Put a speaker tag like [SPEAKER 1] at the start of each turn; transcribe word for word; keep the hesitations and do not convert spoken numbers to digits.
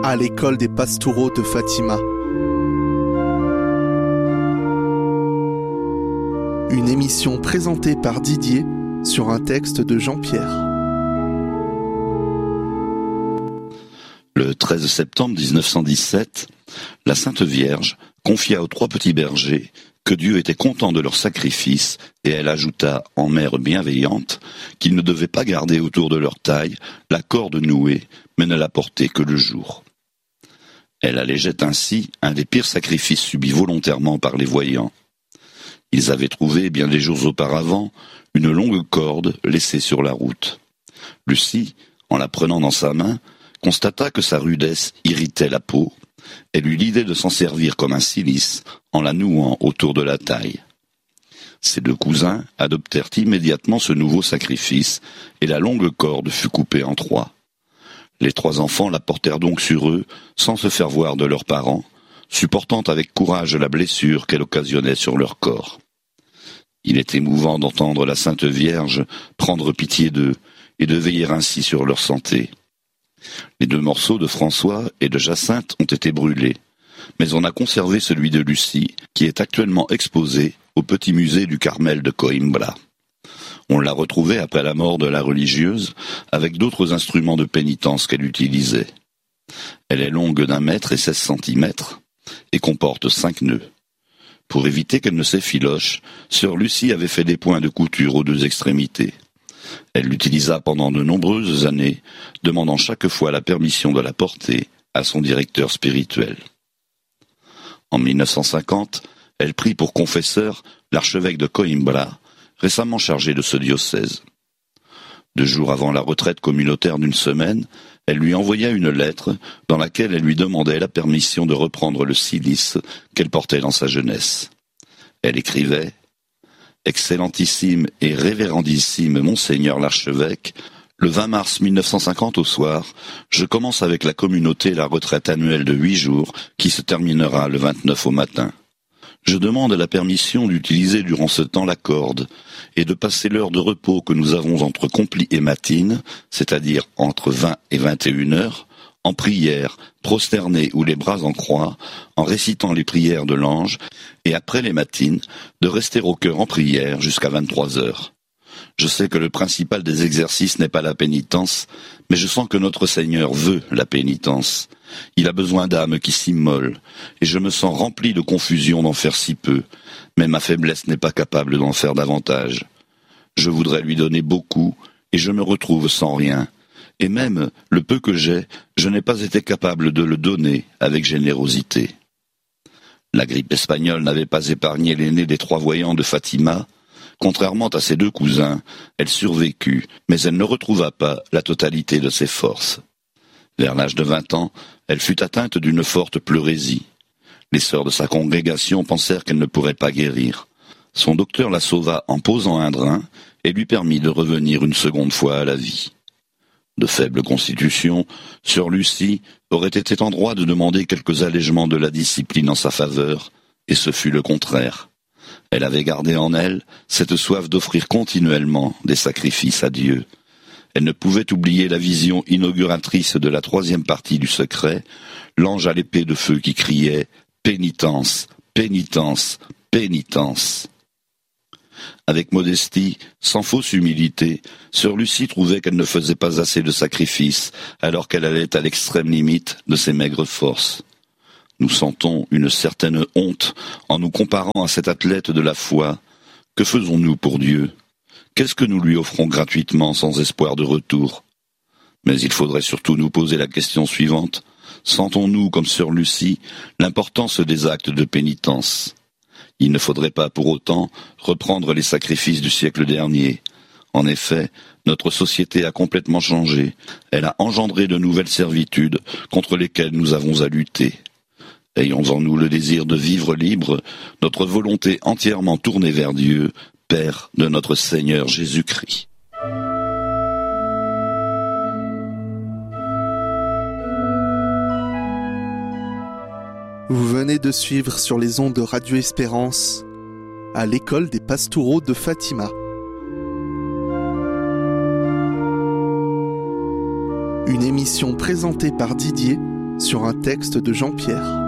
[SPEAKER 1] à l'école des Pastoureaux de Fatima. Une émission présentée par Didier sur un texte de Jean-Pierre.
[SPEAKER 2] Le treize septembre mille neuf cent dix-sept, la Sainte Vierge confia aux trois petits bergers que Dieu était content de leur sacrifice, et elle ajouta en mère bienveillante qu'ils ne devaient pas garder autour de leur taille la corde nouée, mais ne la porter que le jour. Elle allégeait ainsi un des pires sacrifices subis volontairement par les voyants. Ils avaient trouvé, bien des jours auparavant, une longue corde laissée sur la route. Lucie, en la prenant dans sa main, constata que sa rudesse irritait la peau. Elle eut l'idée de s'en servir comme un cilice en la nouant autour de la taille. Ses deux cousins adoptèrent immédiatement ce nouveau sacrifice et la longue corde fut coupée en trois. Les trois enfants la portèrent donc sur eux sans se faire voir de leurs parents, supportant avec courage la blessure qu'elle occasionnait sur leur corps. Il est émouvant d'entendre la Sainte Vierge prendre pitié d'eux et de veiller ainsi sur leur santé. Les deux morceaux de François et de Jacinthe ont été brûlés, mais on a conservé celui de Lucie, qui est actuellement exposé au petit musée du Carmel de Coimbra. On l'a retrouvé après la mort de la religieuse, avec d'autres instruments de pénitence qu'elle utilisait. Elle est longue d'un mètre et seize centimètres, et comporte cinq nœuds. Pour éviter qu'elle ne s'effiloche, sœur Lucie avait fait des points de couture aux deux extrémités. Elle l'utilisa pendant de nombreuses années, demandant chaque fois la permission de la porter à son directeur spirituel. En mille neuf cent cinquante, elle prit pour confesseur l'archevêque de Coimbra, récemment chargé de ce diocèse. Deux jours avant la retraite communautaire d'une semaine, elle lui envoya une lettre dans laquelle elle lui demandait la permission de reprendre le cilice qu'elle portait dans sa jeunesse. Elle écrivait « Excellentissime et révérendissime Monseigneur l'archevêque, le vingt mars mille neuf cent cinquante au soir, je commence avec la communauté la retraite annuelle de huit jours qui se terminera le vingt-neuf au matin. Je demande la permission d'utiliser durant ce temps la corde et de passer l'heure de repos que nous avons entre complis et matines, c'est-à-dire entre vingt et vingt et une heures, en prière, prosterné ou les bras en croix, en récitant les prières de l'ange, et après les matines, de rester au cœur en prière jusqu'à vingt-trois heures. Je sais que le principal des exercices n'est pas la pénitence, mais je sens que notre Seigneur veut la pénitence. Il a besoin d'âmes qui s'immolent, et je me sens rempli de confusion d'en faire si peu, mais ma faiblesse n'est pas capable d'en faire davantage. Je voudrais lui donner beaucoup, et je me retrouve sans rien. Et même le peu que j'ai, je n'ai pas été capable de le donner avec générosité. La grippe espagnole n'avait pas épargné l'aîné des trois voyants de Fatima. Contrairement à ses deux cousins, elle survécut, mais elle ne retrouva pas la totalité de ses forces. Vers l'âge de vingt ans, elle fut atteinte d'une forte pleurésie. Les sœurs de sa congrégation pensèrent qu'elle ne pourrait pas guérir. Son docteur la sauva en posant un drain et lui permit de revenir une seconde fois à la vie. De faible constitution, sœur Lucie aurait été en droit de demander quelques allègements de la discipline en sa faveur, et ce fut le contraire. Elle avait gardé en elle cette soif d'offrir continuellement des sacrifices à Dieu. Elle ne pouvait oublier la vision inauguratrice de la troisième partie du secret, l'ange à l'épée de feu qui criait « Pénitence, pénitence, pénitence ». Avec modestie, sans fausse humilité, sœur Lucie trouvait qu'elle ne faisait pas assez de sacrifices, alors qu'elle allait à l'extrême limite de ses maigres forces. Nous sentons une certaine honte en nous comparant à cet athlète de la foi. Que faisons-nous pour Dieu ? Qu'est-ce que nous lui offrons gratuitement sans espoir de retour ? Mais il faudrait surtout nous poser la question suivante. Sentons-nous, comme sœur Lucie, l'importance des actes de pénitence ? Il ne faudrait pas pour autant reprendre les sacrifices du siècle dernier. En effet, notre société a complètement changé. Elle a engendré de nouvelles servitudes contre lesquelles nous avons à lutter. Ayons en nous le désir de vivre libre, notre volonté entièrement tournée vers Dieu, Père de notre Seigneur Jésus-Christ.
[SPEAKER 1] Vous venez de suivre sur les ondes de Radio Espérance, à l'école des Pastoureaux de Fatima. Une émission présentée par Didier sur un texte de Jean-Pierre.